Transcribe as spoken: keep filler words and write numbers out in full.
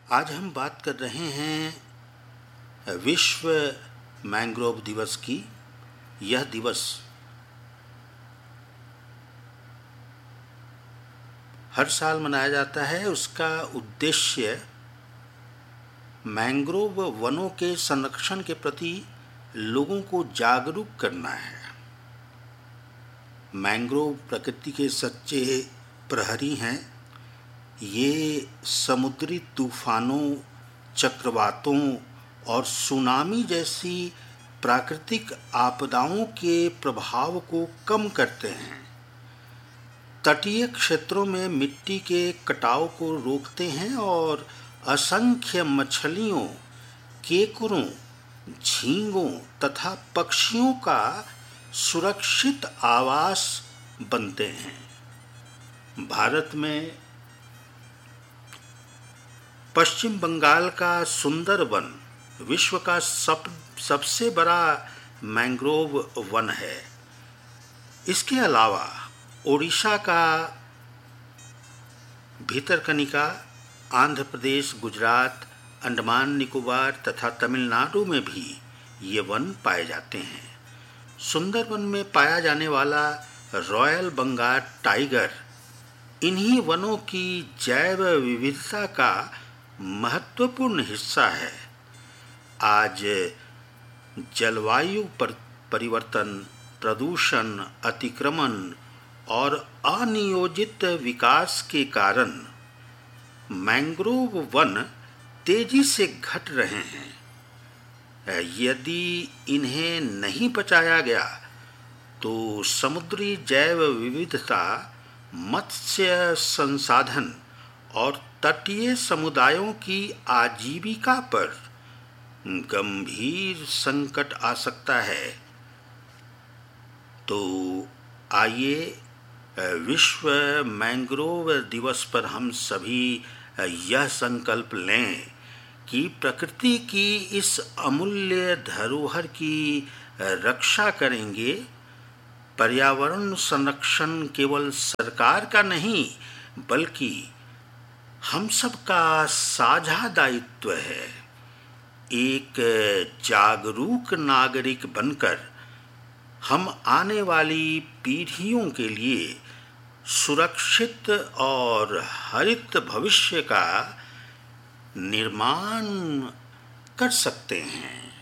आज हम बात कर रहे हैं विश्व मैंग्रोव दिवस की। यह दिवस हर साल मनाया जाता है। उसका उद्देश्य मैंग्रोव वनों के संरक्षण के प्रति लोगों को जागरूक करना है। मैंग्रोव प्रकृति के सच्चे प्रहरी हैं। ये समुद्री तूफानों, चक्रवातों और सुनामी जैसी प्राकृतिक आपदाओं के प्रभाव को कम करते हैं। तटीय क्षेत्रों में मिट्टी के कटाव को रोकते हैं और असंख्य मछलियों, केकड़ों, झींगों तथा पक्षियों का सुरक्षित आवास बनते हैं। भारत में पश्चिम बंगाल का सुंदरवन विश्व का सब सबसे बड़ा मैंग्रोव वन है। इसके अलावा ओडिशा का भीतरकनिका, आंध्र प्रदेश, गुजरात, अंडमान निकोबार तथा तमिलनाडु में भी ये वन पाए जाते हैं। सुंदरवन में पाया जाने वाला रॉयल बंगाल टाइगर इन्हीं वनों की जैव विविधता का महत्वपूर्ण हिस्सा है। आज जलवायु परिवर्तन, प्रदूषण, अतिक्रमण और अनियोजित विकास के कारण मैंग्रोव वन तेजी से घट रहे हैं। यदि इन्हें नहीं बचाया गया तो समुद्री जैव विविधता, मत्स्य संसाधन और तटीय समुदायों की आजीविका पर गंभीर संकट आ सकता है। तो आइए विश्व मैंग्रोव दिवस पर हम सभी यह संकल्प लें कि प्रकृति की इस अमूल्य धरोहर की रक्षा करेंगे। पर्यावरण संरक्षण केवल सरकार का नहीं बल्कि हम सब का साझा दायित्व है। एक जागरूक नागरिक बनकर हम आने वाली पीढ़ियों के लिए सुरक्षित और हरित भविष्य का निर्माण कर सकते हैं।